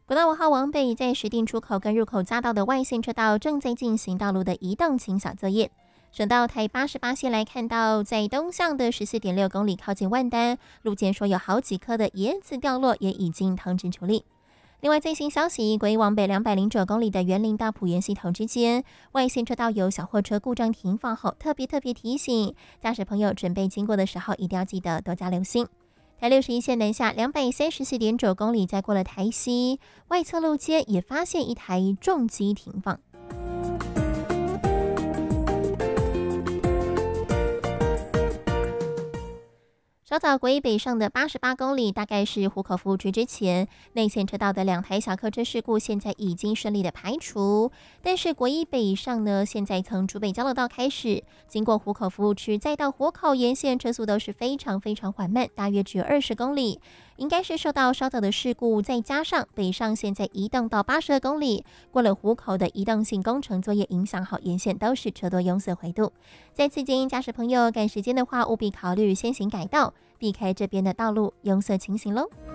国道5号往北，在石碇出口跟入口匝道的外线车道正在进行道路的移动清扫作业。省道台88线来看到，在东向的14.6公里靠近万丹，路肩说有好几棵的椰子掉落，也已经通知处理。另外最新消息，国一往北209公里的园林到埔园系统之间，外线车道有小货车故障停放后，特别提醒驾驶朋友准备经过的时候，一定要记得多加留心。台61线南下234.9公里，在过了台西外侧路肩，也发现一台重机停放。稍早国一北上的88公里，大概是湖口服务区之前内线车道的2台小客车事故，现在已经顺利的排除。但是国一北上呢，现在从竹北交流道开始，经过湖口服务区，再到湖口沿线车速都是非常缓慢，大约只有20公里。应该是受到稍早的事故，再加上北上现在移动到82公里，过了湖口的移动性工程作业影响好，沿线都是车多拥塞回堵。再次建议驾驶朋友赶时间的话，务必考虑先行改道，避开这边的道路拥塞情形喽。